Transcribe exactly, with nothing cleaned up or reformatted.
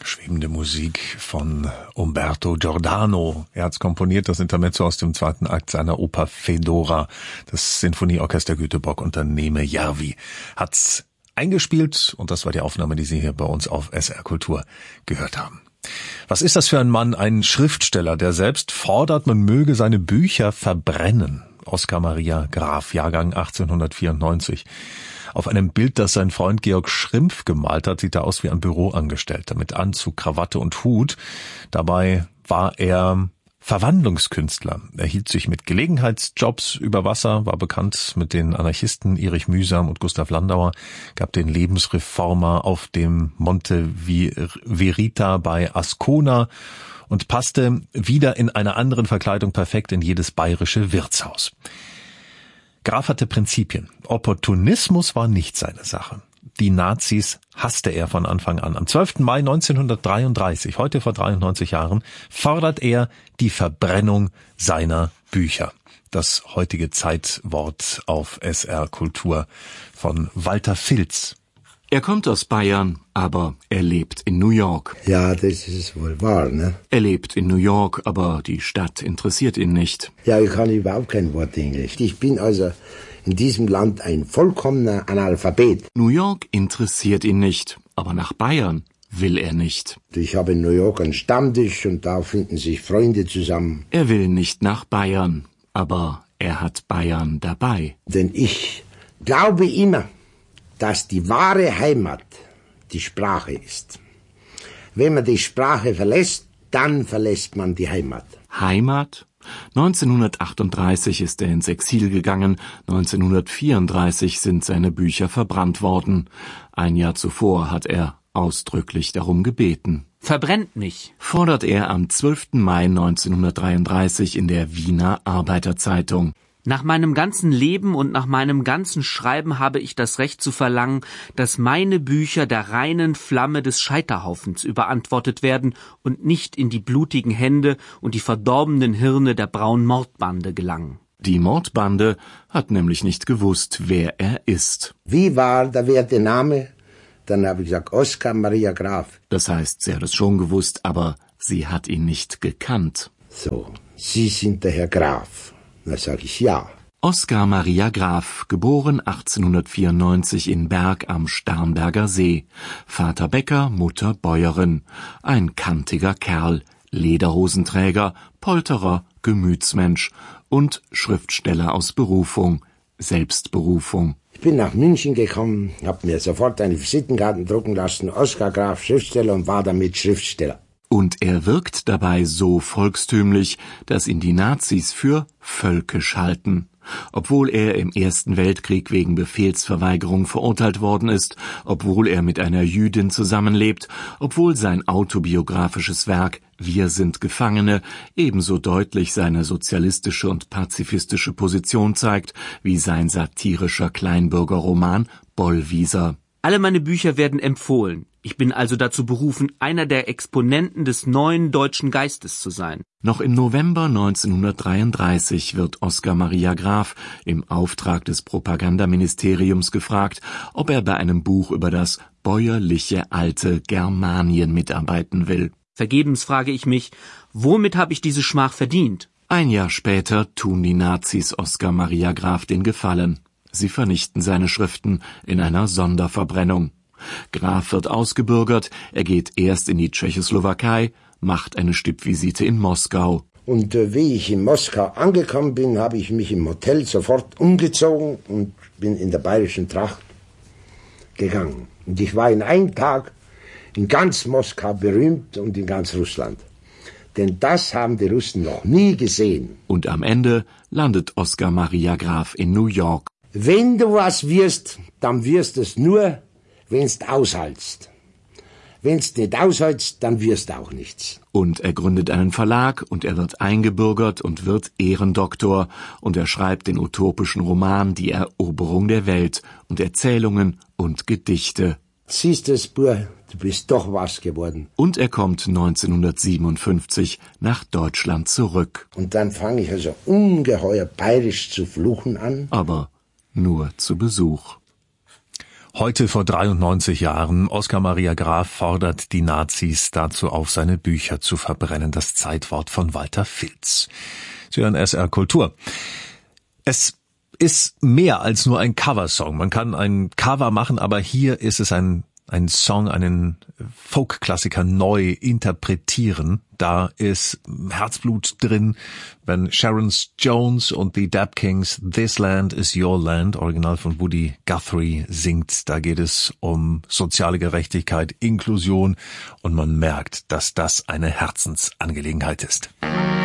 Schwebende Musik von Umberto Giordano. Er hat komponiert, das Intermezzo aus dem zweiten Akt seiner Oper Fedora. Das Sinfonieorchester Göteborg unter Neeme Järvi hat's eingespielt und das war die Aufnahme, die Sie hier bei uns auf S R Kultur gehört haben. Was ist das für ein Mann? Ein Schriftsteller, der selbst fordert, man möge seine Bücher verbrennen. Oskar Maria Graf, Jahrgang achtzehnhundertvierundneunzig. Auf einem Bild, das sein Freund Georg Schrimpf gemalt hat, sieht er aus wie ein Büroangestellter mit Anzug, Krawatte und Hut. Dabei war er Verwandlungskünstler. Er hielt sich mit Gelegenheitsjobs über Wasser, war bekannt mit den Anarchisten Erich Mühsam und Gustav Landauer, gab den Lebensreformer auf dem Monte Verita bei Ascona und passte wieder in einer anderen Verkleidung perfekt in jedes bayerische Wirtshaus. Graf hatte Prinzipien. Opportunismus war nicht seine Sache. Die Nazis hasste er von Anfang an. Am zwölften Mai neunzehnhundertdreiunddreißig, heute vor dreiundneunzig Jahren, fordert er die Verbrennung seiner Bücher. Das heutige Zeitwort auf S R Kultur von Walter Filz. Er kommt aus Bayern, aber er lebt in New York. Ja, das ist wohl wahr, ne? Er lebt in New York, aber die Stadt interessiert ihn nicht. Ja, ich kann überhaupt kein Wort Englisch. Ich bin also in diesem Land ein vollkommener Analphabet. New York interessiert ihn nicht, aber nach Bayern will er nicht. Ich habe in New York einen Stammtisch und da finden sich Freunde zusammen. Er will nicht nach Bayern, aber er hat Bayern dabei. Denn ich glaube immer, dass die wahre Heimat die Sprache ist. Wenn man die Sprache verlässt, dann verlässt man die Heimat. Heimat? neunzehnhundertachtunddreißig ist er ins Exil gegangen, neunzehnhundertvierunddreißig sind seine Bücher verbrannt worden. Ein Jahr zuvor hat er ausdrücklich darum gebeten. Verbrennt mich, fordert er am zwölften Mai neunzehnhundertdreiunddreißig in der Wiener Arbeiterzeitung. Nach meinem ganzen Leben und nach meinem ganzen Schreiben habe ich das Recht zu verlangen, dass meine Bücher der reinen Flamme des Scheiterhaufens überantwortet werden und nicht in die blutigen Hände und die verdorbenen Hirne der braunen Mordbande gelangen. Die Mordbande hat nämlich nicht gewusst, wer er ist. Wie war der werte Name? Dann habe ich gesagt, Oskar Maria Graf. Das heißt, sie hat es schon gewusst, aber sie hat ihn nicht gekannt. So, Sie sind der Herr Graf. Da sage ich ja. Oskar Maria Graf, geboren achtzehnhundertvierundneunzig in Berg am Starnberger See. Vater Bäcker, Mutter Bäuerin. Ein kantiger Kerl, Lederhosenträger, Polterer, Gemütsmensch und Schriftsteller aus Berufung, Selbstberufung. Ich bin nach München gekommen, habe mir sofort eine Visitenkarte drucken lassen, Oskar Graf, Schriftsteller, und war damit Schriftsteller. Und er wirkt dabei so volkstümlich, dass ihn die Nazis für völkisch halten. Obwohl er im Ersten Weltkrieg wegen Befehlsverweigerung verurteilt worden ist, obwohl er mit einer Jüdin zusammenlebt, obwohl sein autobiografisches Werk Wir sind Gefangene ebenso deutlich seine sozialistische und pazifistische Position zeigt, wie sein satirischer Kleinbürgerroman Bollwieser. Alle meine Bücher werden empfohlen. Ich bin also dazu berufen, einer der Exponenten des neuen deutschen Geistes zu sein. Noch im November neunzehnhundertdreiunddreißig wird Oskar Maria Graf im Auftrag des Propagandaministeriums gefragt, ob er bei einem Buch über das bäuerliche alte Germanien mitarbeiten will. Vergebens frage ich mich, womit habe ich diese Schmach verdient? Ein Jahr später tun die Nazis Oskar Maria Graf den Gefallen. Sie vernichten seine Schriften in einer Sonderverbrennung. Graf wird ausgebürgert, er geht erst in die Tschechoslowakei, macht eine Stippvisite in Moskau. Und äh, wie ich in Moskau angekommen bin, habe ich mich im Hotel sofort umgezogen und bin in der bayerischen Tracht gegangen. Und ich war in einem Tag in ganz Moskau berühmt und in ganz Russland. Denn das haben die Russen noch nie gesehen. Und am Ende landet Oskar Maria Graf in New York. Wenn du was wirst, dann wirst es nur, wenn's aushältst. Wenn's nicht aushältst, dann wirst du auch nichts. Und er gründet einen Verlag und er wird eingebürgert und wird Ehrendoktor und er schreibt den utopischen Roman Die Eroberung der Welt und Erzählungen und Gedichte. Siehst du es, Bub, du bist doch was geworden. Und er kommt neunzehnhundertsiebenundfünfzig nach Deutschland zurück. Und dann fange ich also ungeheuer bayerisch zu fluchen an. Aber nur zu Besuch. Heute vor dreiundneunzig Jahren, Oskar Maria Graf fordert die Nazis dazu auf, seine Bücher zu verbrennen. Das Zeitwort von Walter Filz. Sie hören S R Kultur. Es ist mehr als nur ein Coversong. Man kann ein Cover machen, aber hier ist es ein ein Song, einen Folk-Klassiker neu interpretieren. Da ist Herzblut drin, wenn Sharon Jones und die Dap Kings This Land is Your Land, Original von Woody Guthrie, singt. Da geht es um soziale Gerechtigkeit, Inklusion und man merkt, dass das eine Herzensangelegenheit ist.